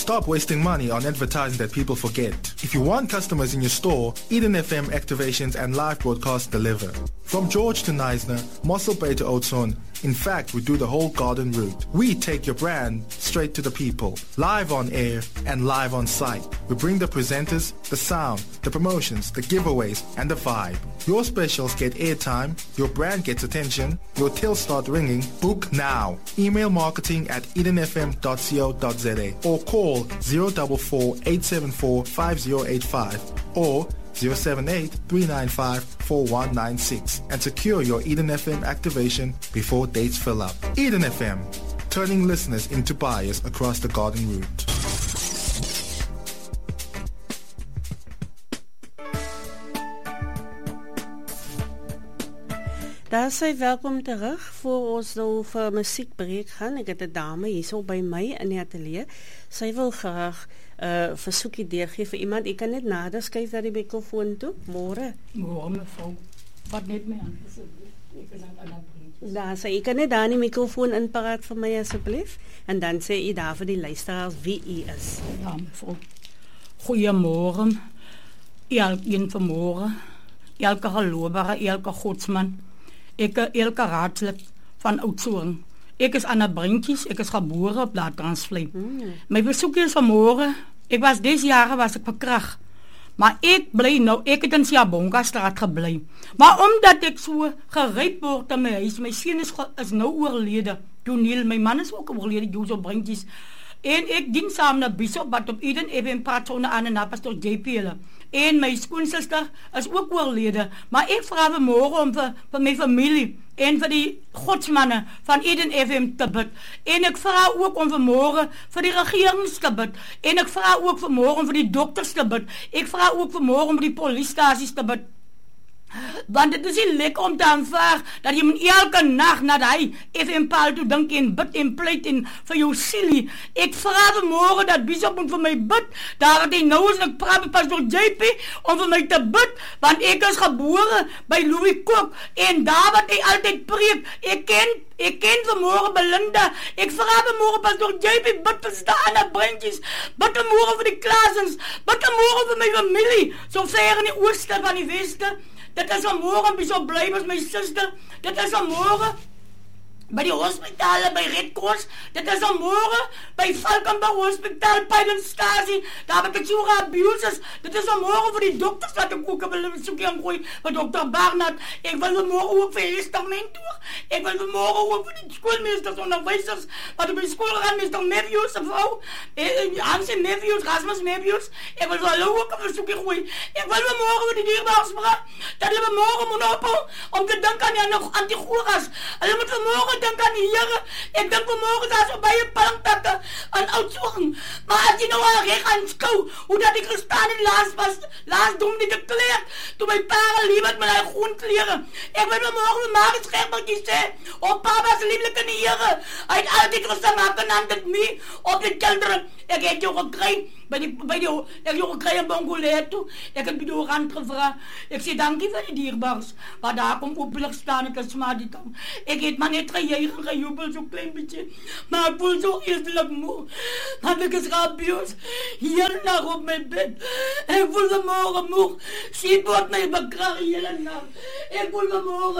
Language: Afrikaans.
Stop wasting money on advertising that people forget. If you want customers in your store, Eden FM activations and live broadcasts deliver. From George to Neisner, Mossel Bay to Oudtshoorn, in fact, we do the whole garden route. We take your brand straight to the people, live on air and live on site. We bring the presenters, the sound, the promotions, the giveaways, and the vibe. Your specials get airtime, your brand gets attention, your tills start ringing. Book now. Email marketing at edenfm.co.za or call 044 874 5085 or 078-395-4196 and secure your Eden FM activation before dates fill up. Eden FM, turning listeners into buyers across the garden route. Daar sê welkom terug voor ons nou vir musiekbreek gaan. Ek het 'n dame hierso by my in die ateljee. Sy wil graag versoekie deurgee vir iemand. Ek kan net nader skuif na die mikrofoon toe. Môre. Môre mevrou. Wat net my aan asseblief. Ek is aan 'n brief. Daar sê ek kan net daar die mikrofoon inparaat vir my asseblief en dan sê u daar vir die luisteraars wie u is. Ja mevrou. Goeiemôre. Elkeen vanmôre. Elke geloofbare, elke godsman. Elke raadslid van Oudtshoorn. Ek is Anna Brintjes, ek is gebore op Laat-Transvlei. My versoek is vanmôre, ek was 10 jare was ek verkragt. Maar ek bly nou, ek het in Siyabonga straat gebly. Maar omdat ek so geryp word in my huis, my seun is nou oorlede. Toneel, my man is ook oorlede, Joseph Brintjes. En ek dien saam na Bishop wat op Eden FM praat so aan en na pastor JP hulle. En my skoonsister is ook oorlede, maar ek vra vanmôre om vir my familie en vir die godsmanne van Eden FM te bid. En ek vra ook om vanmôre vir die regering te bid. En ek vra ook vanmôre om vir die dokters te bid. Ek vra ook vanmôre om vir die polisiestasies te bid. Want dit is nie lekker om te aanvaar dat jy moet elke nag na die FM paal toe dink en bid en pleit en vir jou sielie. Ek vra vanmôre dat Bishop moet vir my bid, daar wat hy nou is en ek praat met pastor JP om vir my te bid, want ek is gebore by Louis Cook en daar wat hy altyd preek, ek ken vanmôre Belinda, ek vra vanmôre pastor JP, bid vir Anna Brintjes, bid vanmôre vir die Klaasens, bid vanmôre vir my familie, so ver in die ooste van die weste. Dit is vanmôre Bishop bly met my suster. Dit is vanmôre by die hospitale, by Red Cross. Dit is vanmôre by Valkenburg Hospitaal, Pylonstasie. Daar wat ek so abuse. Dit is vanmôre vir die dokters wat ek ook wil soekie aan gooi. Vir dokter Barnard. Ek wil vanmôre ook vir testament toe. Ek wil vanmôre ook vir die skoolmeesters, onderwysers wat op die skool gaan, Mr. Matthews se vrou. Hansie Matthews, Rasmus Matthews. Ek wil hulle ook vir soekie gooi. Ek wil vanmôre vir die dierbaars vra dat hulle vanmôre moet ophou om te dink aan die anti-goras. Hulle moet vanmôre dink aan die Here. Ek dink vanmôre daar so baie palmtakke aan Oudtshoorn. Maar as jy nou al reg aanskou, hoe dat ek gestaan het laas doen die kleer, toe my pa lief het met hy groen klere. Ek wil vanmôre maar iets reg wat jy sê, op papa's lieflik in die Here. Hy het altyd gesang, maak en aan dit mee, op die kinderen. Ek het jou gekry, ek het jou gekry in Bongoleto, ek het by die orant gevra, ek sê dankie vir die dierbaars, maar daar kom oplig staan, ek is maar die tang. Ek het maar net gejuig en gejubel, so klein beetje, maar ek voel so eerstelik moe, want ek is geabuse, heel nacht op my bed, ek voel vanmorgen moe, sien word my bekrag hele nacht, ek voel vanmorgen